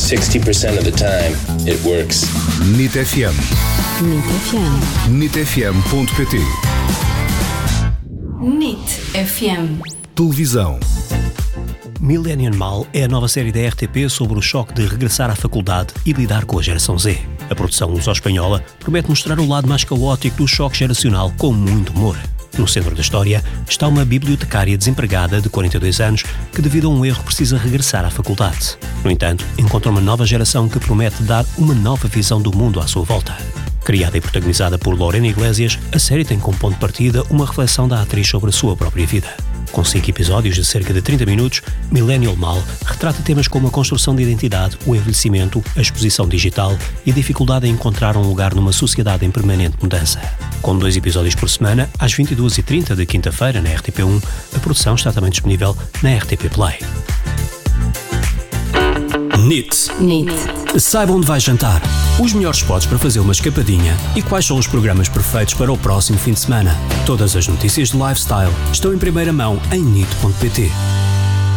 60% of the time, it works. NIT FM. NIT FM. NITfm.pt. NIT FM. Televisão. Millennium Mal é a nova série da RTP sobre o choque de regressar à faculdade e lidar com a geração Z. A produção luso-espanhola promete mostrar o lado mais caótico do choque geracional com muito humor. No centro da história está uma bibliotecária desempregada de 42 anos que, devido a um erro, precisa regressar à faculdade. No entanto, encontra uma nova geração que promete dar uma nova visão do mundo à sua volta. Criada e protagonizada por Lorena Iglesias, a série tem como ponto de partida uma reflexão da atriz sobre a sua própria vida. Com 5 episódios de cerca de 30 minutos, Millennium Mal retrata temas como a construção de identidade, o envelhecimento, a exposição digital e a dificuldade em encontrar um lugar numa sociedade em permanente mudança. Com 2 episódios por semana, às 22h30 de quinta-feira na RTP1, a produção está também disponível na RTP Play. NIT. Saiba onde vai jantar, os melhores spots para fazer uma escapadinha e quais são os programas perfeitos para o próximo fim de semana. Todas as notícias de lifestyle estão em primeira mão em NIT.pt.